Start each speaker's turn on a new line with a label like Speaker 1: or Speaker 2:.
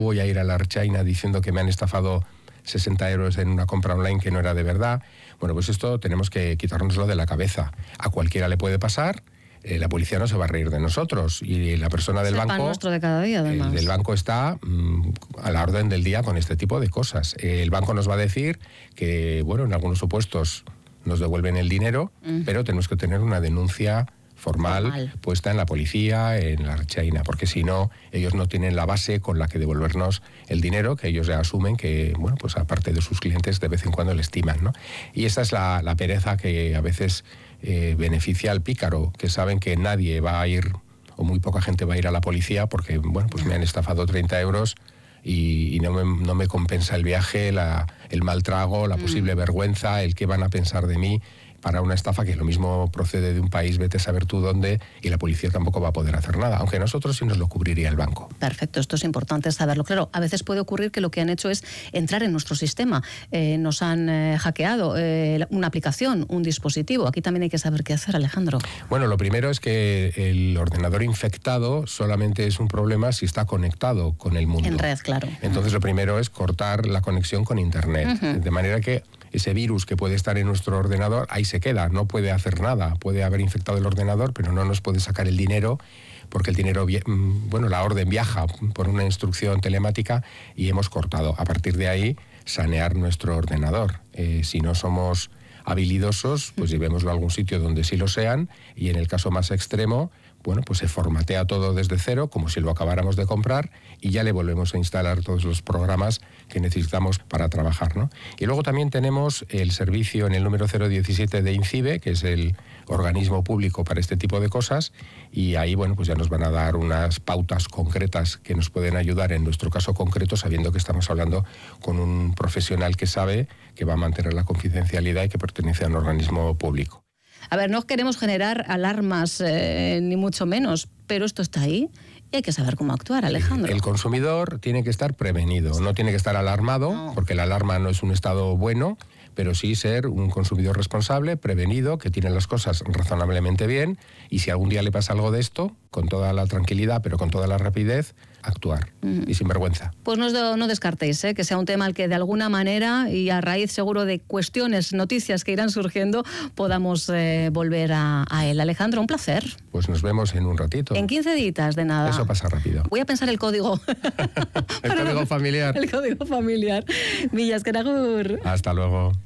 Speaker 1: voy a ir a la Ertzaintza diciendo que me han estafado 60 euros en una compra online que no era de verdad. Bueno, pues esto tenemos que quitárnoslo de la cabeza. A cualquiera le puede pasar, la policía no se va a reír de nosotros y la persona del banco...
Speaker 2: Es el pan nuestro de cada día, además.
Speaker 1: El del banco está a la orden del día con este tipo de cosas. El banco nos va a decir que, bueno, en algunos supuestos nos devuelven el dinero, pero tenemos que tener una denuncia formal puesta en la policía, en la Ertzaintza, porque si no, ellos no tienen la base con la que devolvernos el dinero, que ellos ya asumen que, bueno, pues aparte de sus clientes, de vez en cuando le estiman, ¿no? Y esa es la pereza que a veces beneficia al pícaro, que saben que nadie va a ir, o muy poca gente va a ir a la policía, porque, bueno, pues me han estafado 30 euros y no me compensa el viaje, el mal trago, la posible vergüenza, el qué van a pensar de mí, para una estafa que lo mismo procede de un país, vete a saber tú dónde, y la policía tampoco va a poder hacer nada, aunque nosotros sí nos lo cubriría el banco.
Speaker 2: Perfecto, esto es importante saberlo. Claro, a veces puede ocurrir que lo que han hecho es entrar en nuestro sistema, nos han hackeado una aplicación, un dispositivo. Aquí también hay que saber qué hacer, Alejandro.
Speaker 1: Bueno, lo primero es que el ordenador infectado solamente es un problema si está conectado con el mundo.
Speaker 2: En red, claro.
Speaker 1: Entonces lo primero es cortar la conexión con Internet, de manera que ese virus que puede estar en nuestro ordenador, ahí se queda, no puede hacer nada. Puede haber infectado el ordenador, pero no nos puede sacar el dinero, porque el dinero, bueno, la orden viaja por una instrucción telemática y hemos cortado. A partir de ahí, sanear nuestro ordenador. Si no somos habilidosos, pues llevémoslo a algún sitio donde sí lo sean, y en el caso más extremo, bueno, pues se formatea todo desde cero, como si lo acabáramos de comprar, y ya le volvemos a instalar todos los programas que necesitamos para trabajar, ¿no? Y luego también tenemos el servicio en el número 017 de INCIBE, que es el organismo público para este tipo de cosas, y ahí, bueno, pues ya nos van a dar unas pautas concretas que nos pueden ayudar en nuestro caso concreto, sabiendo que estamos hablando con un profesional que sabe que va a mantener la confidencialidad y que pertenece a un organismo público.
Speaker 2: A ver, no queremos generar alarmas, ni mucho menos, pero esto está ahí y hay que saber cómo actuar, Alejandro.
Speaker 1: El consumidor tiene que estar prevenido, no tiene que estar alarmado, porque la alarma no es un estado bueno, pero sí ser un consumidor responsable, prevenido, que tiene las cosas razonablemente bien, y si algún día le pasa algo de esto, con toda la tranquilidad, pero con toda la rapidez, actuar, y sin vergüenza.
Speaker 2: Pues no descartéis que sea un tema al que de alguna manera, y a raíz seguro de cuestiones, noticias que irán surgiendo, podamos volver a él. Alejandro, un placer.
Speaker 1: Pues nos vemos en un ratito.
Speaker 2: En 15 días, de nada.
Speaker 1: Eso pasa rápido.
Speaker 2: Voy a pensar el código.
Speaker 1: El código familiar.
Speaker 2: El código familiar. Mila esker agur.
Speaker 1: Hasta luego.